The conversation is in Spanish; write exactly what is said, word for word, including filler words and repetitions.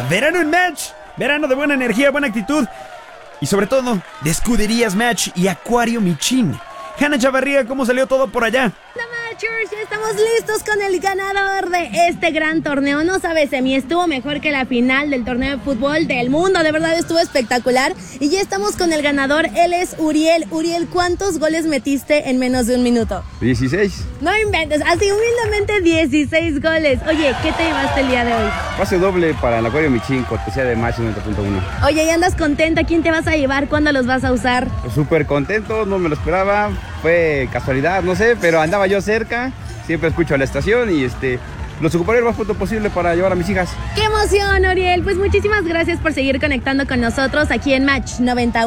Verano en Match. Verano de buena energía, buena actitud. Y sobre todo, de escuderías Match y Acuario Michin. Hanna Chavarría, ¿cómo salió todo por allá? Ya estamos listos con el ganador de este gran torneo. No sabes, Emi, estuvo mejor que la final del torneo de fútbol del mundo. De verdad estuvo espectacular. Y ya estamos con el ganador. Él es Uriel. Uriel, ¿cuántos goles metiste en menos de un minuto? dieciséis. No inventes, así humildemente dieciséis goles. Oye, ¿qué te llevaste el día de hoy? Pase doble para el Acuario Michin, cortesía de Match noventa punto uno. Oye, ¿y andas contenta? ¿Quién te vas a llevar? ¿Cuándo los vas a usar? Súper contento, no me lo esperaba. Fue casualidad, no sé, pero andaba yo cerca. Siempre escucho a la estación y este los ocuparé el más pronto posible para llevar a mis hijas. ¡Qué emoción, Uriel! Pues muchísimas gracias por seguir conectando con nosotros aquí en Match noventa y uno.